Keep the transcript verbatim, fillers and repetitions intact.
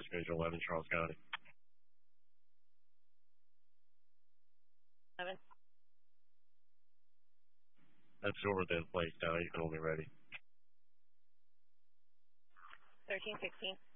Major eleven, Charles County. Seven. That's over the place now. You can only ready. Thirteen sixteen.